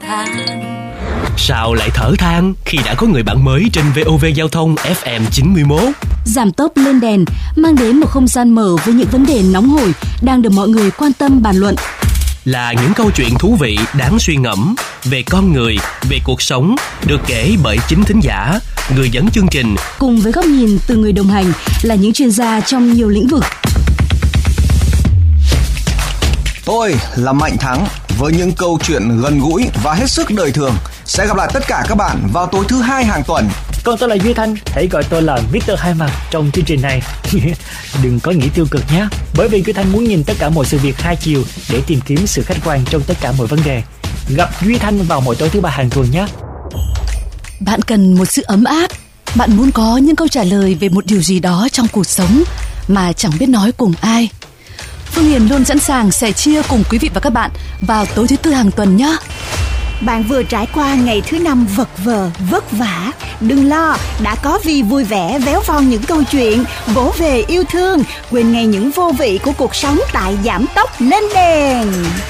than. Sao lại thở than khi đã có người bạn mới trên VOV Giao thông FM 91? Giảm tốc lên đèn mang đến một không gian mở với những vấn đề nóng hổi đang được mọi người quan tâm bàn luận. Là những câu chuyện thú vị đáng suy ngẫm về con người, về cuộc sống, được kể bởi chính thính giả, người dẫn chương trình, cùng với góc nhìn từ người đồng hành là những chuyên gia trong nhiều lĩnh vực. Tôi là Mạnh Thắng với những câu chuyện gần gũi và hết sức đời thường. Sẽ gặp lại tất cả các bạn vào tối thứ 2 hàng tuần. Còn tôi là Duy Thanh, hãy gọi tôi là Mr. Hai Mặt trong chương trình này. Đừng có nghĩ tiêu cực nhé, bởi vì Duy Thanh muốn nhìn tất cả mọi sự việc hai chiều để tìm kiếm sự khách quan trong tất cả mọi vấn đề. Gặp Duy Thanh vào mỗi tối thứ 3 hàng tuần nhé. Bạn cần một sự ấm áp. Bạn muốn có những câu trả lời về một điều gì đó trong cuộc sống mà chẳng biết nói cùng ai. Phương Hiền luôn sẵn sàng sẻ chia cùng quý vị và các bạn vào tối thứ 4 hàng tuần nhé. Bạn vừa trải qua ngày thứ 5 vật vờ, vất vả. Đừng lo, đã có Vi vui vẻ véo von những câu chuyện, vỗ về yêu thương, quên ngay những vô vị của cuộc sống tại Giảm tốc lên đèn.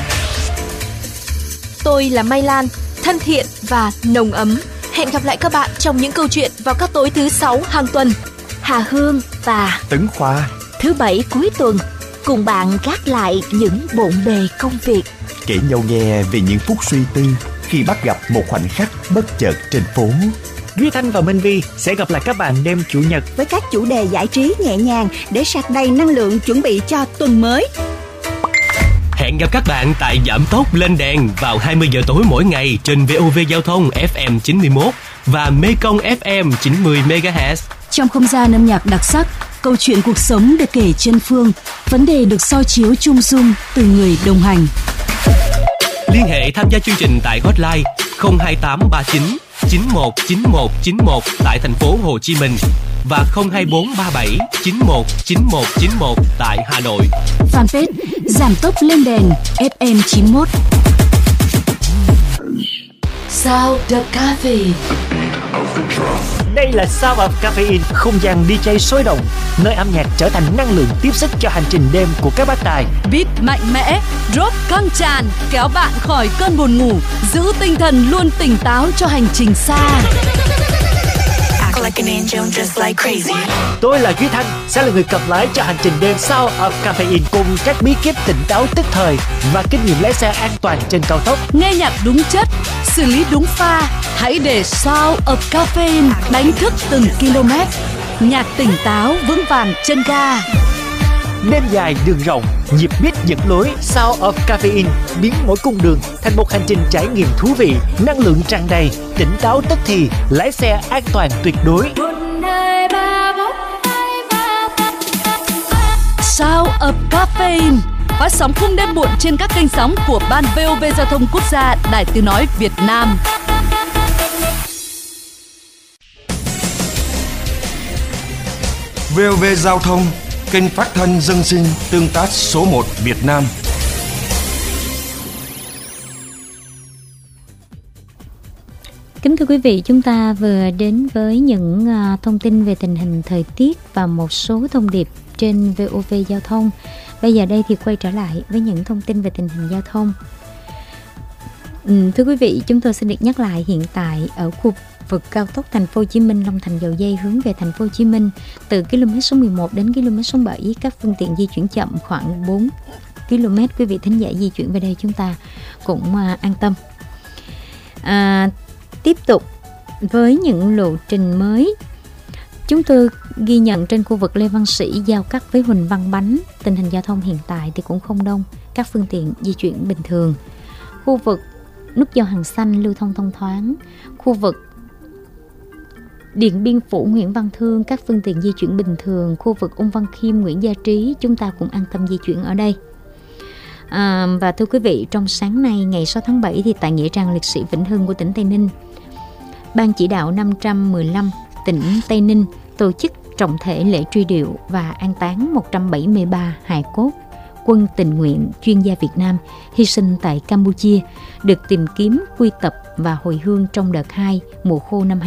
Tôi là Mai Lan, thân thiện và nồng ấm. Hẹn gặp lại các bạn trong những câu chuyện vào các tối thứ 6 hàng tuần. Hà Hương và Tấn Khoa, thứ 7 cuối tuần, cùng bạn gác lại những bộn bề công việc, kể nhau nghe về những phút suy tư khi bắt gặp một khoảnh khắc bất chợt trên phố. Duy Thanh và Minh Vi sẽ gặp lại các bạn đêm Chủ nhật với các chủ đề giải trí nhẹ nhàng để sạc đầy năng lượng chuẩn bị cho tuần mới. Hẹn gặp các bạn tại Giảm tốc lên đèn vào 20 giờ tối mỗi ngày trên VOV Giao thông FM 91 và Mekong FM 90 MHz. Trong không gian âm nhạc đặc sắc, câu chuyện cuộc sống được kể chân phương, vấn đề được soi chiếu chung dung từ người đồng hành. Liên hệ tham gia chương trình tại hotline 02839 919191 tại thành phố Hồ Chí Minh và 02437 919191 tại Hà Nội. Fanpage Giảm tốc lên đèn FM 91. Sound of Caffeine. Đây là Sound of Caffeine, không gian DJ sôi động, nơi âm nhạc trở thành năng lượng tiếp sức cho hành trình đêm của các bác tài. Beat mạnh mẽ, drop căng tràn, kéo bạn khỏi cơn buồn ngủ, giữ tinh thần luôn tỉnh táo cho hành trình xa. Tôi là Duy Thanh, sẽ là người cầm lái cho hành trình đêm Sound of Caffeine cùng các bí kíp tỉnh táo tức thời và kinh nghiệm lái xe an toàn trên cao tốc. Nghe nhạc đúng chất, xử lý đúng pha, hãy để Sound of Caffeine đánh thức từng km. Nhạc tỉnh táo vững vàng chân ga. Đêm dài đường rộng, nhịp beat dẫn lối. Sound of Caffeine biến mỗi cung đường thành một hành trình trải nghiệm thú vị, năng lượng tràn đầy, tỉnh táo tức thì, lái xe an toàn tuyệt đối. Sound of Caffeine phát sóng khung đêm muộn trên các kênh sóng của Ban VOV Giao thông Quốc gia, Đài Tiếng nói Việt Nam. VOV Giao thông, kênh phát thanh dân sinh tương tác số 1 Việt Nam. Kính thưa quý vị, chúng ta vừa đến với những thông tin về tình hình thời tiết và một số thông điệp trên VOV Giao thông. Bây giờ đây thì quay trở lại với những thông tin về tình hình giao thông. Thưa quý vị, chúng tôi xin được nhắc lại hiện tại ở khu vực cao tốc Thành phố Hồ Chí Minh Long Thành Dầu Giây hướng về Thành phố Hồ Chí Minh từ km số 11 đến km số 7, các phương tiện di chuyển chậm khoảng 4 km. Quý vị thính giả di chuyển về đây chúng ta cũng an tâm. Tiếp tục với những lộ trình mới, chúng tôi ghi nhận trên khu vực Lê Văn Sĩ giao cắt với Huỳnh Văn Bánh, tình hình giao thông hiện tại thì cũng không đông, các phương tiện di chuyển bình thường. Khu vực nút giao Hàng Xanh lưu thông thông thoáng. Khu vực Điện Biên Phủ Nguyễn Văn Thương, các phương tiện di chuyển bình thường. Khu vực Ung Văn Khiêm Nguyễn Gia Trí, chúng ta cũng an tâm di chuyển ở đây. Và thưa quý vị, trong sáng nay ngày 6 tháng 7 thì tại Nghĩa trang liệt sĩ Vĩnh Hưng của tỉnh Tây Ninh, Ban chỉ đạo 515 tỉnh Tây Ninh tổ chức trọng thể lễ truy điệu và an táng 173 hài cốt quân tình nguyện chuyên gia Việt Nam hy sinh tại Campuchia, được tìm kiếm, quy tập và hồi hương trong đợt 2 mùa khô năm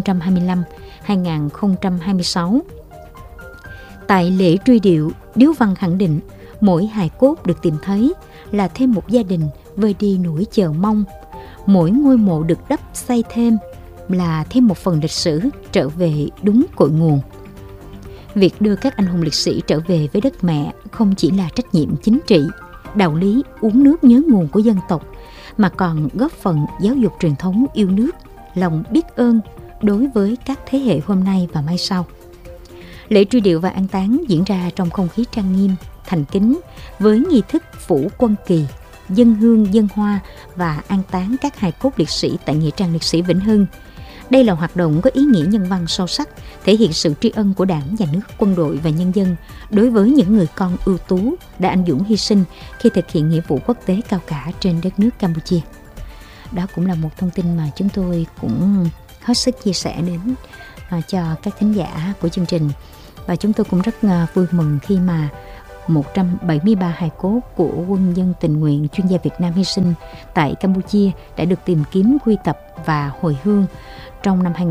2025-2026. Tại lễ truy điệu, điếu văn khẳng định mỗi hài cốt được tìm thấy là thêm một gia đình vơi đi nỗi chờ mong, mỗi ngôi mộ được đắp xây thêm là thêm một phần lịch sử trở về đúng cội nguồn. Việc đưa các anh hùng liệt sĩ trở về với đất mẹ không chỉ là trách nhiệm chính trị, đạo lý uống nước nhớ nguồn của dân tộc, mà còn góp phần giáo dục truyền thống yêu nước, lòng biết ơn đối với các thế hệ hôm nay và mai sau. Lễ truy điệu và an táng diễn ra trong không khí trang nghiêm, thành kính với nghi thức phủ quân kỳ, dâng hương dâng hoa và an táng các hài cốt liệt sĩ tại Nghĩa trang liệt sĩ Vĩnh Hưng. Đây là hoạt động có ý nghĩa nhân văn sâu sắc, thể hiện sự tri ân của Đảng, Nhà nước, quân đội và nhân dân đối với những người con ưu tú đã anh dũng hy sinh khi thực hiện nghĩa vụ quốc tế cao cả trên đất nước Campuchia. Đó cũng là một thông tin mà chúng tôi cũng hết sức chia sẻ đến cho các thính giả của chương trình. Và chúng tôi cũng rất vui mừng khi mà 173 hài cốt của quân nhân tình nguyện chuyên gia Việt Nam hy sinh tại Campuchia đã được tìm kiếm, quy tập và hồi hương trong năm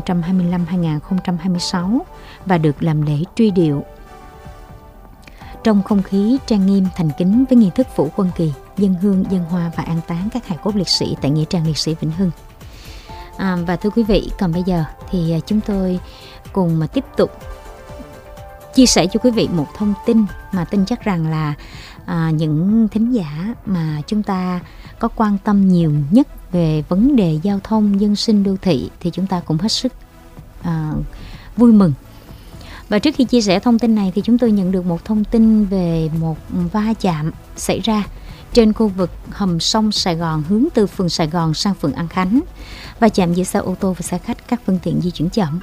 2025-2026 và được làm lễ truy điệu trong không khí trang nghiêm thành kính với nghi thức phủ quân kỳ, dâng hương dâng hoa và an táng các hài cốt liệt sĩ tại Nghĩa trang liệt sĩ Vĩnh Hưng. Và thưa quý vị, còn bây giờ thì chúng tôi cùng mà tiếp tục chia sẻ cho quý vị một thông tin mà tin chắc rằng là những thính giả mà chúng ta có quan tâm nhiều nhất về vấn đề giao thông, dân sinh, đô thị thì chúng ta cũng hết sức vui mừng. Và trước khi chia sẻ thông tin này thì chúng tôi nhận được một thông tin về một va chạm xảy ra trên khu vực hầm sông Sài Gòn hướng từ phường Sài Gòn sang phường An Khánh, va chạm giữa xe ô tô và xe khách, các phương tiện di chuyển chậm.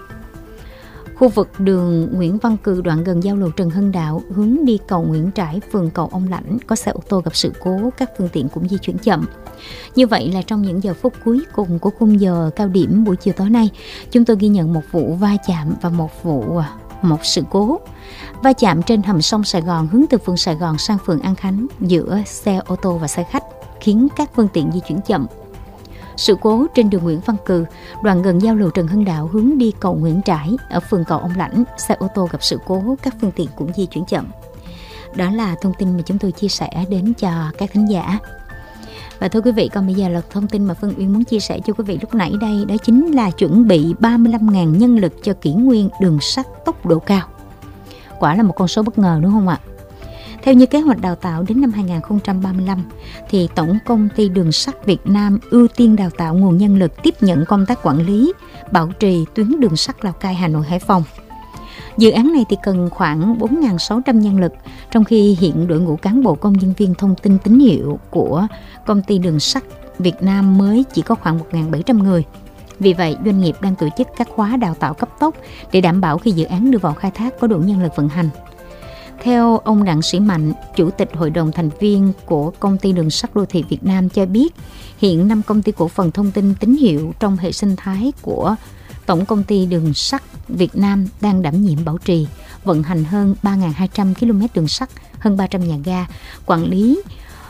Khu vực đường Nguyễn Văn Cừ đoạn gần giao lộ Trần Hưng Đạo hướng đi cầu Nguyễn Trãi, phường Cầu Ông Lãnh có xe ô tô gặp sự cố, các phương tiện cũng di chuyển chậm. Như vậy là trong những giờ phút cuối cùng của khung giờ cao điểm buổi chiều tối nay, chúng tôi ghi nhận một vụ va chạm và một sự cố va chạm trên hầm sông Sài Gòn hướng từ phường Sài Gòn sang phường An Khánh giữa xe ô tô và xe khách, khiến các phương tiện di chuyển chậm. Sự cố trên đường Nguyễn Văn Cừ, đoạn gần giao lộ Trần Hưng Đạo hướng đi cầu Nguyễn Trãi ở phường Cầu Ông Lãnh, xe ô tô gặp sự cố, các phương tiện cũng di chuyển chậm. Đó là thông tin mà chúng tôi chia sẻ đến cho các thính giả. Và thưa quý vị, còn bây giờ là thông tin mà Phương Uyên muốn chia sẻ cho quý vị lúc nãy đây, đó chính là chuẩn bị 35.000 nhân lực cho kỷ nguyên đường sắt tốc độ cao. Quả là một con số bất ngờ đúng không ạ? Theo như kế hoạch đào tạo đến năm 2035, thì Tổng Công ty Đường sắt Việt Nam ưu tiên đào tạo nguồn nhân lực tiếp nhận công tác quản lý, bảo trì tuyến đường sắt Lào Cai, Hà Nội, Hải Phòng. Dự án này thì cần khoảng 4.600 nhân lực, trong khi hiện đội ngũ cán bộ công nhân viên thông tin tín hiệu của Công ty Đường sắt Việt Nam mới chỉ có khoảng 1.700 người. Vì vậy, doanh nghiệp đang tổ chức các khóa đào tạo cấp tốc để đảm bảo khi dự án đưa vào khai thác có đủ nhân lực vận hành. Theo ông Đặng Sĩ Mạnh, Chủ tịch Hội đồng thành viên của Công ty Đường sắt Đô thị Việt Nam cho biết, hiện 5 công ty cổ phần thông tin tín hiệu trong hệ sinh thái của Tổng Công ty Đường sắt Việt Nam đang đảm nhiệm bảo trì, vận hành hơn 3.200 km đường sắt, hơn 300 nhà ga, quản lý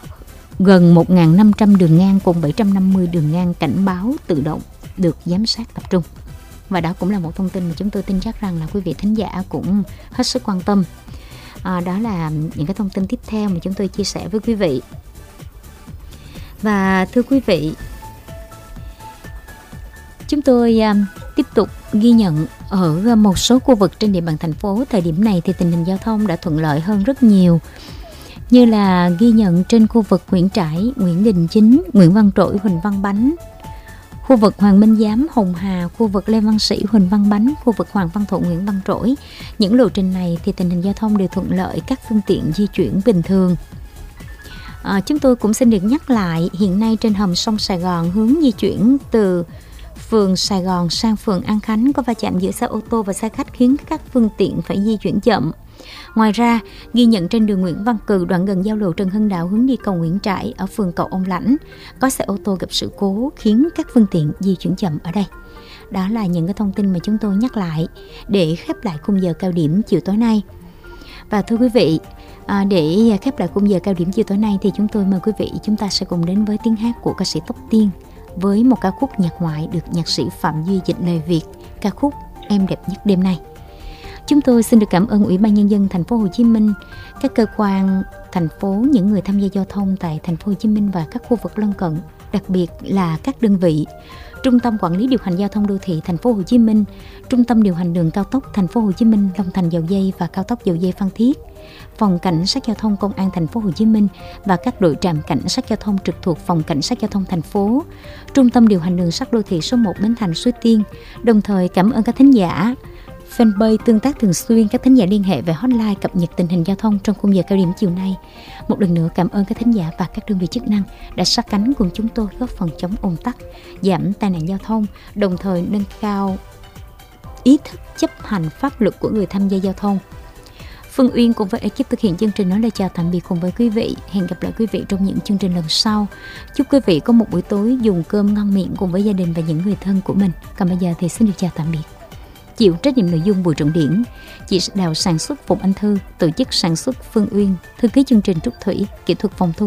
gần 1.500 đường ngang cùng 750 đường ngang cảnh báo tự động được giám sát tập trung. Và đó cũng là một thông tin mà chúng tôi tin chắc rằng là quý vị thính giả cũng hết sức quan tâm. Đó là những cái thông tin tiếp theo mà chúng tôi chia sẻ với quý vị. Và thưa quý vị, chúng tôi tiếp tục ghi nhận ở một số khu vực trên địa bàn thành phố, thời điểm này thì tình hình giao thông đã thuận lợi hơn rất nhiều. Như là ghi nhận trên khu vực Nguyễn Trãi, Nguyễn Đình Chính, Nguyễn Văn Trỗi, Huỳnh Văn Bánh, khu vực Hoàng Minh Giám, Hồng Hà, khu vực Lê Văn Sĩ, Huỳnh Văn Bánh, khu vực Hoàng Văn Thụ, Nguyễn Văn Trỗi. Những lộ trình này thì tình hình giao thông đều thuận lợi, các phương tiện di chuyển bình thường. Chúng tôi cũng xin được nhắc lại, hiện nay trên hầm sông Sài Gòn hướng di chuyển từ phường Sài Gòn sang phường An Khánh có va chạm giữa xe ô tô và xe khách khiến các phương tiện phải di chuyển chậm. Ngoài ra, ghi nhận trên đường Nguyễn Văn Cừ đoạn gần giao lộ Trần Hưng Đạo hướng đi cầu Nguyễn Trãi ở phường Cầu Ông Lãnh có xe ô tô gặp sự cố khiến các phương tiện di chuyển chậm ở đây. Đó là những cái thông tin mà chúng tôi nhắc lại để khép lại khung giờ cao điểm chiều tối nay. Và thưa quý vị, để khép lại khung giờ cao điểm chiều tối nay thì chúng tôi mời quý vị chúng ta sẽ cùng đến với tiếng hát của ca sĩ Tóc Tiên với một ca khúc nhạc ngoại được nhạc sĩ Phạm Duy dịch lời Việt, ca khúc Em đẹp nhất đêm nay. Chúng tôi xin được cảm ơn Ủy ban Nhân dân thành phố Hồ Chí Minh, các cơ quan thành phố, những người tham gia giao thông tại thành phố Hồ Chí Minh và các khu vực lân cận đặc biệt là các đơn vị Trung tâm Quản lý điều hành giao thông đô thị Thành phố Hồ Chí Minh, Trung tâm điều hành đường cao tốc Thành phố Hồ Chí Minh, Long Thành Dầu Giây và cao tốc Dầu Giây Phan Thiết, Phòng Cảnh sát Giao thông Công an Thành phố Hồ Chí Minh và các đội trạm cảnh sát giao thông trực thuộc Phòng Cảnh sát Giao thông thành phố, Trung tâm điều hành đường sắt đô thị số 1 Bến Thành Suối Tiên. Đồng thời cảm ơn các thính giả fanpage tương tác thường xuyên, các thính giả liên hệ về hotline cập nhật tình hình giao thông trong khung giờ cao điểm chiều nay. Một lần nữa cảm ơn các thính giả và các đơn vị chức năng đã sát cánh cùng chúng tôi góp phần chống ùn tắc, giảm tai nạn giao thông, đồng thời nâng cao ý thức chấp hành pháp luật của người tham gia giao thông. Phương Uyên cùng với ekip thực hiện chương trình nói lời chào tạm biệt cùng với quý vị. Hẹn gặp lại quý vị trong những chương trình lần sau. Chúc quý vị có một buổi tối dùng cơm ngon miệng cùng với gia đình và những người thân của mình. Còn bây giờ thì xin được chào tạm biệt. Chịu trách nhiệm nội dung Bùi Trọng Điển, chỉ đạo sản xuất Phụng Anh Thư, tổ chức sản xuất Phương Uyên, thư ký chương trình Trúc Thủy, kỹ thuật phòng thu